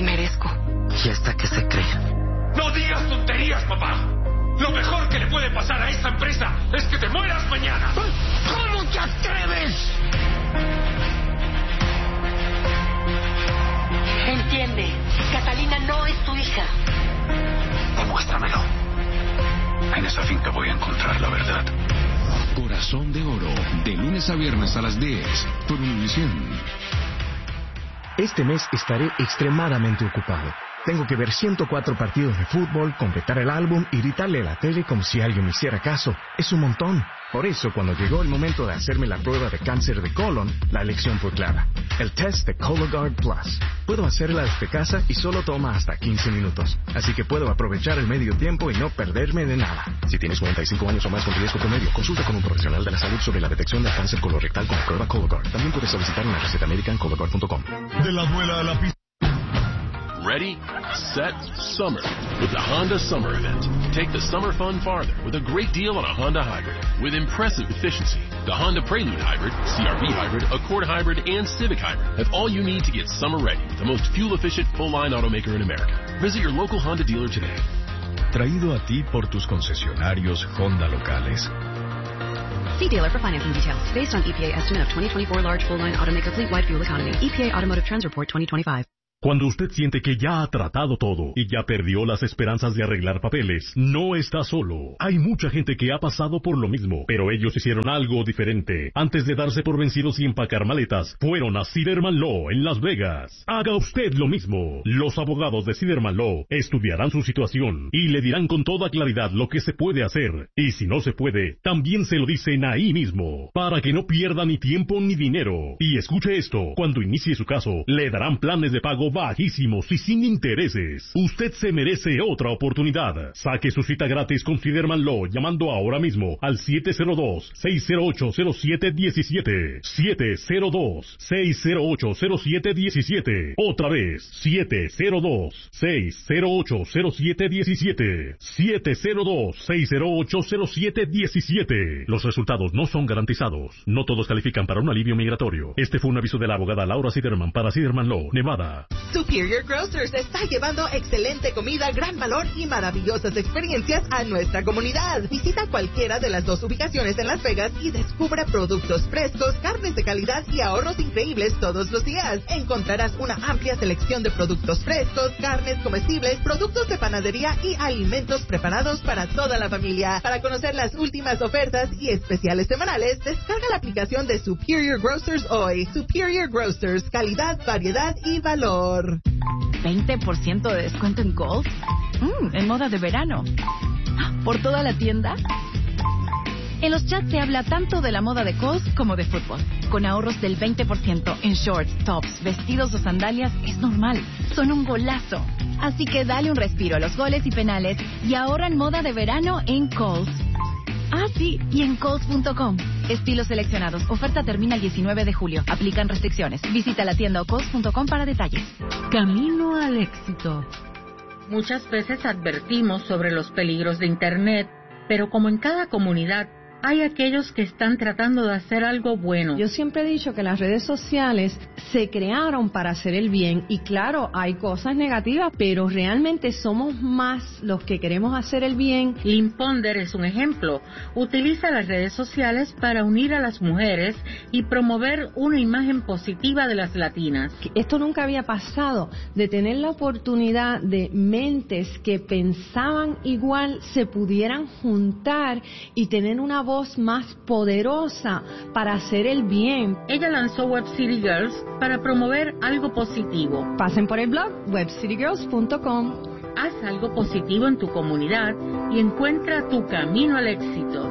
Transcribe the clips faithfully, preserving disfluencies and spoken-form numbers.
merezco. ¿Y hasta qué se cree? ¡No digas tonterías, papá! Lo mejor que le puede pasar a esta empresa es que te mueras mañana. ¿Cómo te atreves? Entiende, Catalina no es tu hija. Demuéstramelo. En esa finca voy a encontrar la verdad. Corazón de Oro, de lunes a viernes a las diez, por Univisión. Este mes estaré extremadamente ocupado. Tengo que ver ciento cuatro partidos de fútbol, completar el álbum y gritarle a la tele como si alguien me hiciera caso. Es un montón. Por eso, cuando llegó el momento de hacerme la prueba de cáncer de colon, la elección fue clara. El test de Cologuard Plus. Puedo hacerla desde casa y solo toma hasta quince minutos. Así que puedo aprovechar el medio tiempo y no perderme de nada. Si tienes cuarenta y cinco años o más con riesgo promedio, consulta con un profesional de la salud sobre la detección del cáncer colorectal con la prueba Cologuard. También puedes solicitar una receta médica en cologuard punto com. De la abuela a la pista. Ready, set, summer with the Honda Summer Event. Take the summer fun farther with a great deal on a Honda Hybrid with impressive efficiency. The Honda Prelude Hybrid, C R V Hybrid, Accord Hybrid, and Civic Hybrid have all you need to get summer ready with the most fuel-efficient full-line automaker in America. Visit your local Honda dealer today. Traído a ti por tus concesionarios Honda locales. See dealer for financing details. Based on E P A estimate of twenty twenty-four large full-line automaker fleet-wide fuel economy. E P A Automotive Trends Report twenty twenty-five. Cuando usted siente que ya ha tratado todo y ya perdió las esperanzas de arreglar papeles, no está solo. Hay mucha gente que ha pasado por lo mismo, pero ellos hicieron algo diferente. Antes de darse por vencidos y empacar maletas, fueron a Siderman Law en Las Vegas. Haga usted lo mismo. Los abogados de Siderman Law estudiarán su situación y le dirán con toda claridad lo que se puede hacer. Y si no se puede, también se lo dicen ahí mismo, para que no pierda ni tiempo ni dinero. Y escuche esto, cuando inicie su caso, le darán planes de pago bajísimos y sin intereses. Usted se merece otra oportunidad. Saque su cita gratis con Siderman Law llamando ahora mismo al siete cero dos, seis cero ocho, cero siete uno siete. siete cero dos, seis cero ocho, cero siete uno siete. Otra vez, siete cero dos, seis cero ocho, cero siete uno siete. siete cero dos, seis cero ocho, cero siete uno siete. Los resultados no son garantizados. No todos califican para un alivio migratorio. Este fue un aviso de la abogada Laura Siderman para Siderman Law, Nevada. Superior Grocers está llevando excelente comida, gran valor y maravillosas experiencias a nuestra comunidad. Visita cualquiera de las dos ubicaciones en Las Vegas y descubre productos frescos, carnes de calidad y ahorros increíbles todos los días. Encontrarás una amplia selección de productos frescos, carnes comestibles, productos de panadería y alimentos preparados para toda la familia. Para conocer las últimas ofertas y especiales semanales, descarga la aplicación de Superior Grocers hoy. Superior Grocers, calidad, variedad y valor. ¿veinte por ciento de descuento en golf? Mm, en moda de verano. ¿Por toda la tienda? En los chats se habla tanto de la moda de golf como de fútbol. Con ahorros del veinte por ciento en shorts, tops, vestidos o sandalias es normal. Son un golazo. Así que dale un respiro a los goles y penales y ahorra en moda de verano en Kohl's. Ah, sí, y en Kohl's punto com. Estilos seleccionados. Oferta termina el diecinueve de julio. Aplican restricciones. Visita la tienda o Kohl's punto com para detalles. Camino al éxito. Muchas veces advertimos sobre los peligros de Internet, pero como en cada comunidad, hay aquellos que están tratando de hacer algo bueno. Yo siempre he dicho que las redes sociales se crearon para hacer el bien y claro, hay cosas negativas, pero realmente somos más los que queremos hacer el bien. Lynn Ponder es un ejemplo. Utiliza las redes sociales para unir a las mujeres y promover una imagen positiva de las latinas. Esto nunca había pasado, de tener la oportunidad de mentes que pensaban igual se pudieran juntar y tener una voz más poderosa para hacer el bien. Ella lanzó Web City Girls para promover algo positivo. Pasen por el blog web city girls punto com. Haz algo positivo en tu comunidad y encuentra tu camino al éxito.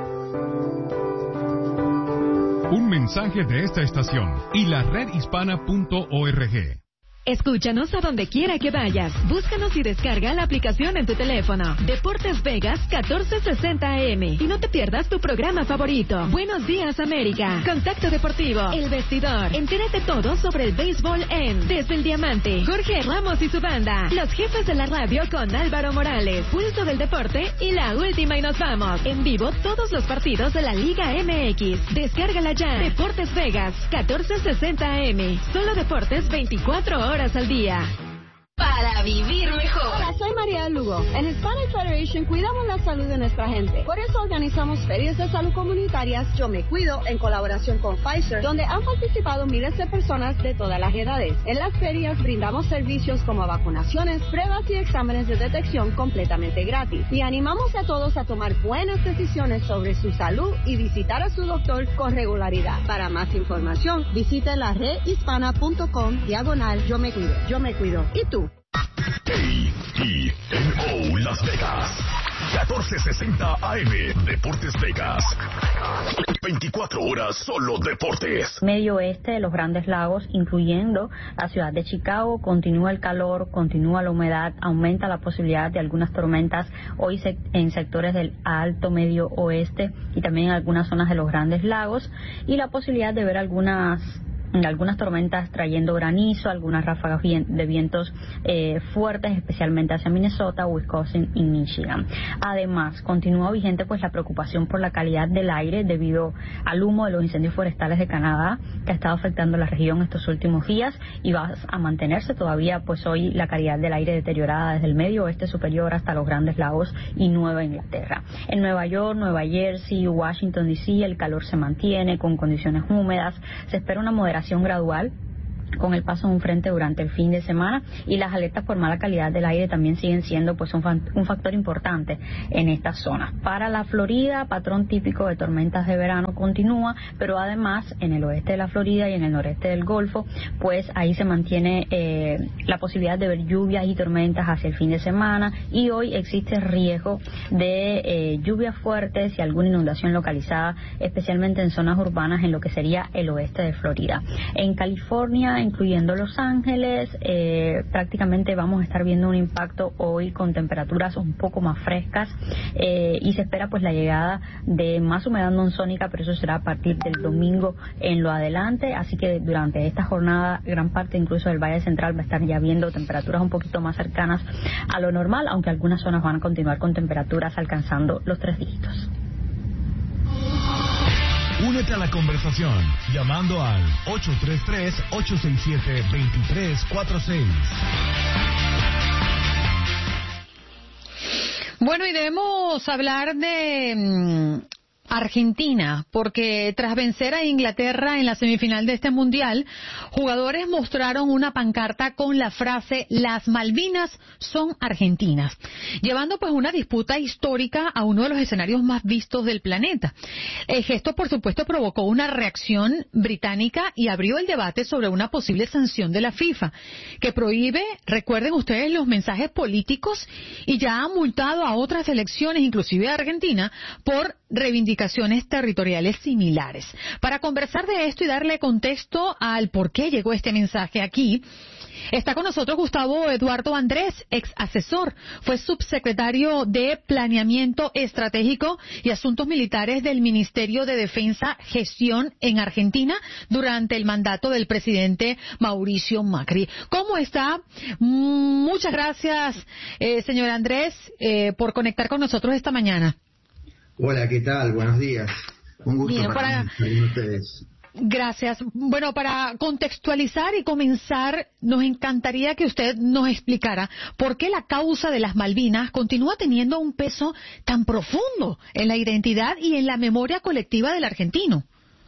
Un mensaje de esta estación y la red hispana punto org. Escúchanos a donde quiera que vayas. Búscanos y descarga la aplicación en tu teléfono. Deportes Vegas catorce sesenta A M. Y no te pierdas tu programa favorito. Buenos días, América. Contacto Deportivo. El Vestidor. Entérate todo sobre el béisbol en Desde el Diamante. Jorge Ramos y su banda. Los jefes de la radio con Álvaro Morales. Pulso del deporte y la última y nos vamos. En vivo todos los partidos de la Liga M X. Descárgala ya. Deportes Vegas catorce sesenta A M. Solo deportes veinticuatro horas al día. para vivir mejor. Hola, soy María Lugo. En Hispanic Federation cuidamos la salud de nuestra gente. Por eso organizamos ferias de salud comunitarias Yo Me Cuido en colaboración con Pfizer, donde han participado miles de personas de todas las edades. En las ferias brindamos servicios como vacunaciones, pruebas y exámenes de detección completamente gratis. Y animamos a todos a tomar buenas decisiones sobre su salud y visitar a su doctor con regularidad. Para más información, visite la red hispana punto com diagonal Yo Me Cuido. Yo Me Cuido. ¿Y tú? A T N O Las Vegas, catorce sesenta A M, Deportes Vegas. veinticuatro horas solo deportes. Medio oeste de los Grandes Lagos, incluyendo la ciudad de Chicago, continúa el calor, continúa la humedad, aumenta la posibilidad de algunas tormentas hoy en sectores del alto medio oeste y también en algunas zonas de los Grandes Lagos, y la posibilidad de ver algunas algunas tormentas trayendo granizo, algunas ráfagas de vientos eh, fuertes, especialmente hacia Minnesota, Wisconsin y Michigan. Además, continúa vigente pues la preocupación por la calidad del aire debido al humo de los incendios forestales de Canadá, que ha estado afectando la región estos últimos días, y va a mantenerse todavía pues hoy la calidad del aire deteriorada desde el medio oeste superior hasta los Grandes Lagos y Nueva Inglaterra. En Nueva York, Nueva Jersey, Washington D C el calor se mantiene con condiciones húmedas. Se espera una moderación gradual con el paso de un frente durante el fin de semana, y las alertas por mala calidad del aire también siguen siendo pues un, un factor importante en esta zona. Para la Florida, patrón típico de tormentas de verano continúa, pero además en el oeste de la Florida y en el noreste del Golfo, pues ahí se mantiene eh, la posibilidad de ver lluvias y tormentas hacia el fin de semana, y hoy existe riesgo de eh, lluvias fuertes y alguna inundación localizada, especialmente en zonas urbanas en lo que sería el oeste de Florida. En California, incluyendo Los Ángeles, eh, prácticamente vamos a estar viendo un impacto hoy con temperaturas un poco más frescas, eh, y se espera pues la llegada de más humedad monzónica, pero eso será a partir del domingo en lo adelante, así que durante esta jornada gran parte incluso del Valle Central va a estar ya viendo temperaturas un poquito más cercanas a lo normal, aunque algunas zonas van a continuar con temperaturas alcanzando los tres dígitos. Únete a la conversación llamando al ocho tres tres, ocho seis siete, dos tres cuatro seis. Bueno, y debemos hablar de mmm, Argentina, porque tras vencer a Inglaterra en la semifinal de este mundial, jugadores mostraron una pancarta con la frase "Las Malvinas son argentinas", llevando pues una disputa histórica a uno de los escenarios más vistos del planeta. El gesto, por supuesto, provocó una reacción británica y abrió el debate sobre una posible sanción de la FIFA, que prohíbe, recuerden ustedes, los mensajes políticos, y ya ha multado a otras selecciones, inclusive a Argentina, por reivindicaciones territoriales similares. Para conversar de esto y darle contexto al por qué llegó este mensaje aquí, está con nosotros Gustavo Eduardo Andrés, ex asesor, fue subsecretario de Planeamiento Estratégico y Asuntos Militares del Ministerio de Defensa Gestión en Argentina durante el mandato del presidente Mauricio Macri. ¿Cómo está? Muchas gracias, eh, señor Andrés, eh, por conectar con nosotros esta mañana. Hola, ¿qué tal? Buenos días. Un gusto Bien, para, para... mí, ustedes. Gracias. Bueno, para contextualizar y comenzar, nos encantaría que usted nos explicara por qué la causa de las Malvinas continúa teniendo un peso tan profundo en la identidad y en la memoria colectiva del argentino.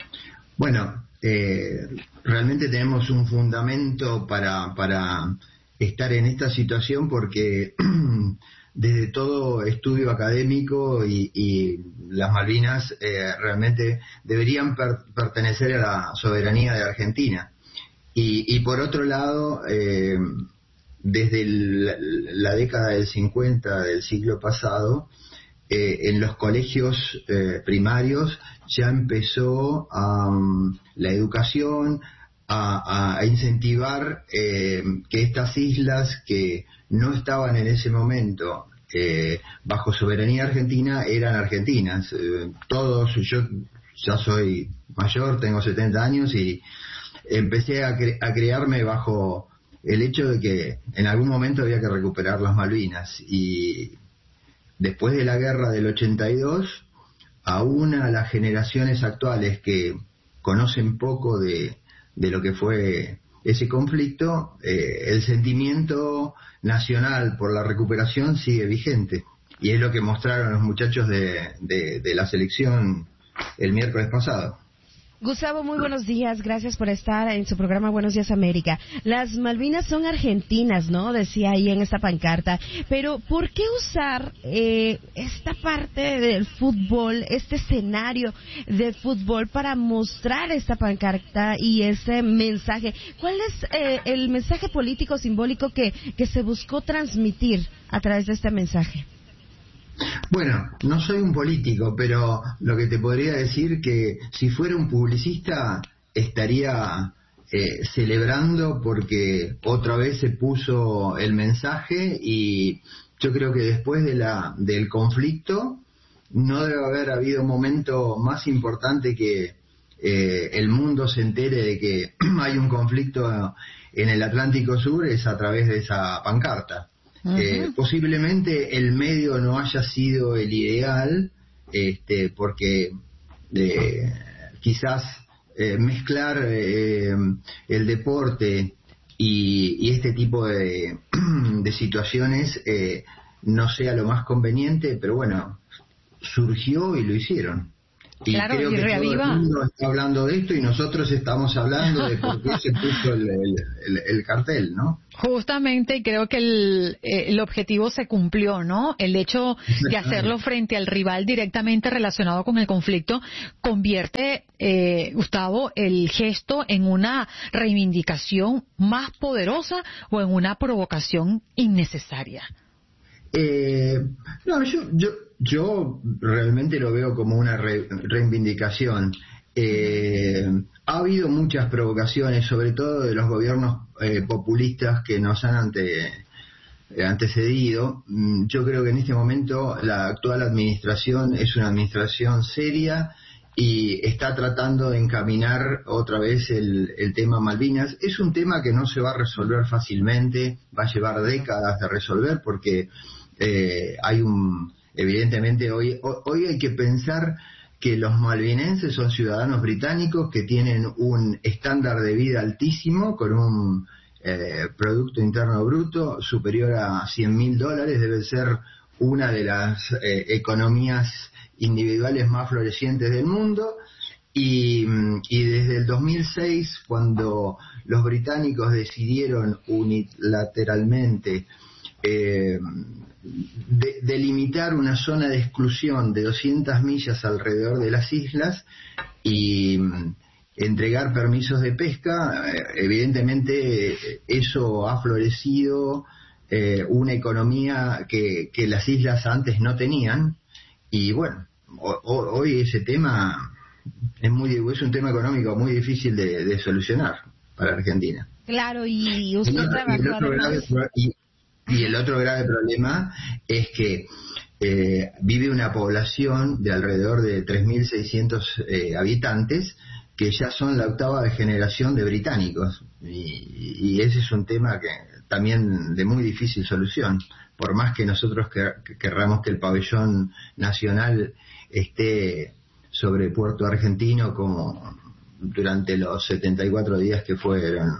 Bueno, eh, realmente tenemos un fundamento para, para estar en esta situación porque desde todo estudio académico y, y las Malvinas eh, realmente deberían per, pertenecer a la soberanía de Argentina. Y, y por otro lado, eh, desde el, la década del cincuenta del siglo pasado, eh, en los colegios eh, primarios ya empezó um, la educación a, a incentivar eh, que estas islas que no estaban en ese momento eh, bajo soberanía argentina eran argentinas. Eh, todos, yo ya soy mayor, tengo setenta años y empecé a, cre- a crearme bajo el hecho de que en algún momento había que recuperar las Malvinas, y después de la guerra del ochenta y dos, aún a las generaciones actuales que conocen poco de, de lo que fue ese conflicto, eh, el sentimiento nacional por la recuperación sigue vigente. Y es lo que mostraron los muchachos de, de, de la selección el miércoles pasado. Gustavo, muy buenos días, gracias por estar en su programa Buenos Días América. Las Malvinas son argentinas, ¿no? Decía ahí en esta pancarta, pero ¿por qué usar eh, esta parte del fútbol, este escenario de fútbol para mostrar esta pancarta y ese mensaje? ¿Cuál es eh, el mensaje político simbólico que, que se buscó transmitir a través de este mensaje? Bueno, no soy un político, pero lo que te podría decir que si fuera un publicista estaría eh, celebrando porque otra vez se puso el mensaje, y yo creo que después de la del conflicto no debe haber habido momento más importante que eh, el mundo se entere de que hay un conflicto en el Atlántico Sur, es a través de esa pancarta. Uh-huh. Eh, posiblemente el medio no haya sido el ideal, este, porque eh, quizás eh, mezclar eh, el deporte y, y este tipo de, de situaciones eh, no sea lo más conveniente, pero bueno, surgió y lo hicieron. Y claro, creo y que reaviva. todo el mundo está hablando de esto y nosotros estamos hablando de por qué se puso el, el, el, el cartel, ¿no? Justamente, creo que el, el objetivo se cumplió, ¿no? El hecho de hacerlo frente al rival directamente relacionado con el conflicto convierte, eh, Gustavo, el gesto en una reivindicación más poderosa o en una provocación innecesaria. Eh, no, yo, yo, yo realmente lo veo como una re, reivindicación. Eh, ha habido muchas provocaciones, sobre todo de los gobiernos eh, populistas que nos han ante, eh, antecedido. Yo creo que en este momento la actual administración es una administración seria y está tratando de encaminar otra vez el, el tema Malvinas. Es un tema que no se va a resolver fácilmente, va a llevar décadas de resolver porque eh, hay un, evidentemente hoy, hoy hay que pensar que los malvinenses son ciudadanos británicos que tienen un estándar de vida altísimo, con un eh, Producto Interno Bruto superior a cien mil dólares, debe ser una de las eh, economías individuales más florecientes del mundo, y, y desde el dos mil seis, cuando los británicos decidieron unilateralmente eh, de, delimitar una zona de exclusión de doscientas millas alrededor de las islas y entregar permisos de pesca, evidentemente eso ha florecido eh, una economía que, que las islas antes no tenían. Y bueno, hoy ese tema es muy es un tema económico muy difícil de, de solucionar para Argentina. Claro, y usted y, trabajó y, el otro grave, y, y el otro grave problema es que eh, vive una población de alrededor de tres mil seiscientos eh, habitantes que ya son la octava generación de británicos, y, y ese es un tema que también de muy difícil solución. Por más que nosotros querramos que el pabellón nacional esté sobre Puerto Argentino como durante los setenta y cuatro días que fueron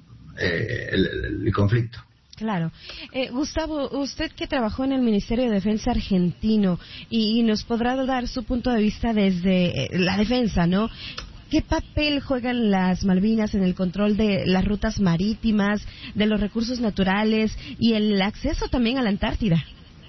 eh, el, el, el conflicto. Claro. Eh, Gustavo, usted que trabajó en el Ministerio de Defensa argentino y, y nos podrá dar su punto de vista desde eh, la defensa, ¿no? ¿Qué papel juegan las Malvinas en el control de las rutas marítimas, de los recursos naturales y el acceso también a la Antártida?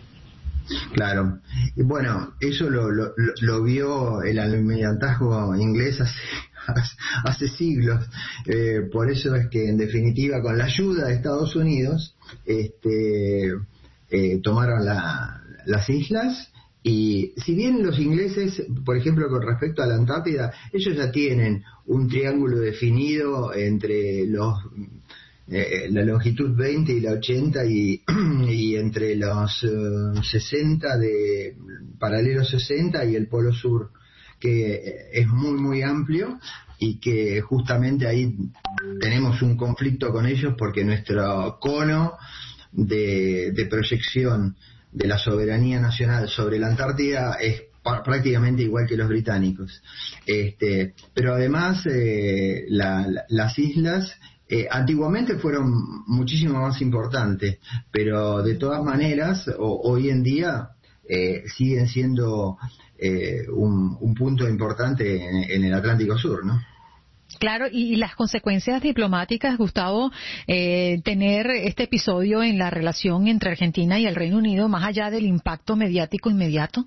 Claro. Y bueno, eso lo, lo, lo vio el almirantazgo inglés hace, hace siglos. Eh, por eso es que, en definitiva, con la ayuda de Estados Unidos, este, eh, tomaron la, las islas. Y si bien los ingleses, por ejemplo, con respecto a la Antártida, ellos ya tienen un triángulo definido entre los eh, la longitud veinte y la ochenta y, y entre los uh, sesenta de paralelo sesenta y el polo sur, que es muy muy amplio y que justamente ahí tenemos un conflicto con ellos porque nuestro cono de, de proyección de la soberanía nacional sobre la Antártida es prácticamente igual que los británicos. Este, pero además eh, la, la, las islas eh, antiguamente fueron muchísimo más importantes, pero de todas maneras o, hoy en día eh, siguen siendo eh, un, un punto importante en, en el Atlántico Sur, ¿no? Claro, y, y las consecuencias diplomáticas, Gustavo, eh, tener este episodio en la relación entre Argentina y el Reino Unido, más allá del impacto mediático inmediato.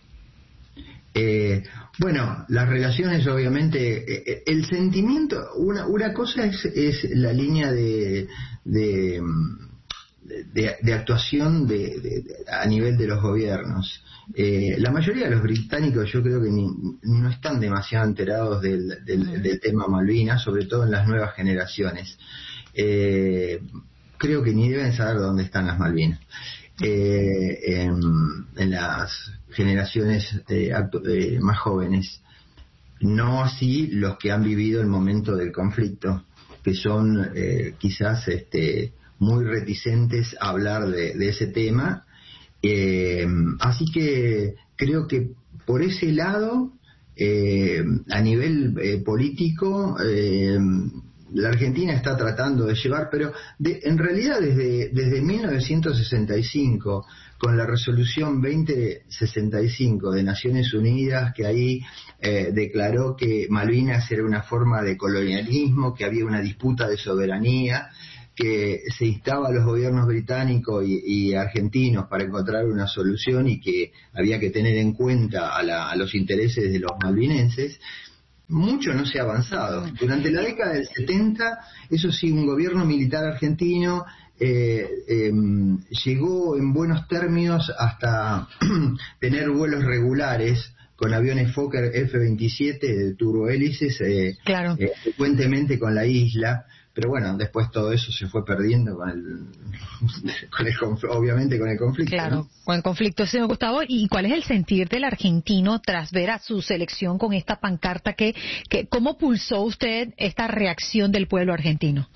Eh, bueno, las relaciones obviamente, eh, el sentimiento, una, una cosa es, es la línea de, de, de, de actuación de, de, de, a nivel de los gobiernos. Eh, la mayoría de los británicos yo creo que ni, no están demasiado enterados del, del, del tema Malvinas, sobre todo en las nuevas generaciones. Eh, creo que ni deben saber dónde están las Malvinas. Eh, en, en las generaciones eh, actu- eh, más jóvenes, no así los que han vivido el momento del conflicto, que son eh, quizás este, muy reticentes a hablar de, de ese tema. Eh, así que creo que por ese lado, eh, a nivel eh, político, eh, la Argentina está tratando de llevar, pero de, en realidad desde, desde mil novecientos sesenta y cinco, con la resolución veinte sesenta y cinco de Naciones Unidas, que ahí eh, declaró que Malvinas era una forma de colonialismo, que había una disputa de soberanía, que se instaba a los gobiernos británicos y, y argentinos para encontrar una solución y que había que tener en cuenta a, la, a los intereses de los malvinenses. Mucho no se ha avanzado. Durante la década del setenta, eso sí, un gobierno militar argentino eh, eh, llegó en buenos términos hasta tener vuelos regulares con aviones Fokker F veintisiete de turbohélices, eh, claro. eh, frecuentemente con la isla. Pero bueno, después todo eso se fue perdiendo con el, con el obviamente con el conflicto. Claro, ¿no? Con el conflicto, señor Gustavo. ¿Y cuál es el sentir del argentino tras ver a su selección con esta pancarta? Que, que, ¿Cómo pulsó usted esta reacción del pueblo argentino?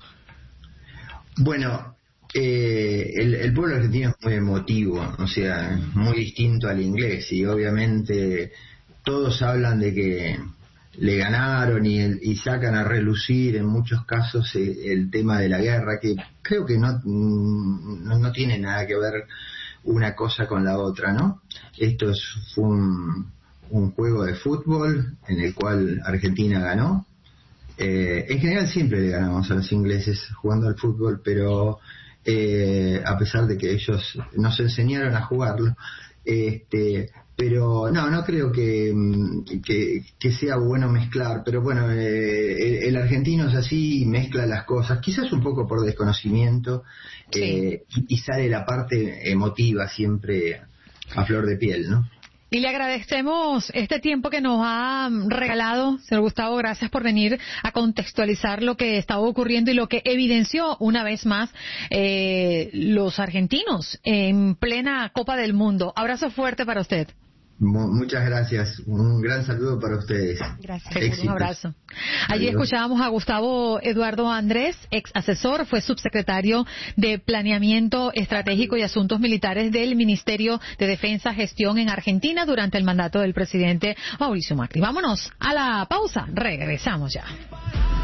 Bueno, eh, el, el pueblo argentino es muy emotivo, o sea, muy distinto al inglés, y obviamente todos hablan de que le ganaron y, y sacan a relucir en muchos casos el, el tema de la guerra, que creo que no, no, no tiene nada que ver una cosa con la otra, ¿no? Esto es, fue un, un juego de fútbol en el cual Argentina ganó. Eh, en general siempre le ganamos a los ingleses jugando al fútbol, pero eh, a pesar de que ellos nos enseñaron a jugarlo, este pero no, no creo que, que, que sea bueno mezclar, pero bueno, eh, el, el argentino es así y mezcla las cosas, quizás un poco por desconocimiento, sí. eh, y, y sale la parte emotiva siempre a flor de piel, ¿no? Y le agradecemos este tiempo que nos ha regalado, señor Gustavo. Gracias por venir a contextualizar lo que estaba ocurriendo y lo que evidenció una vez más eh, los argentinos en plena Copa del Mundo. Abrazo fuerte para usted. Muchas gracias. Un gran saludo para ustedes. Gracias. Éxitos. Un abrazo. Allí Adiós. Escuchábamos a Gustavo Eduardo Andrés, ex asesor, fue subsecretario de Planeamiento Estratégico y Asuntos Militares del Ministerio de Defensa Gestión en Argentina durante el mandato del presidente Mauricio Macri. Vámonos a la pausa. Regresamos ya.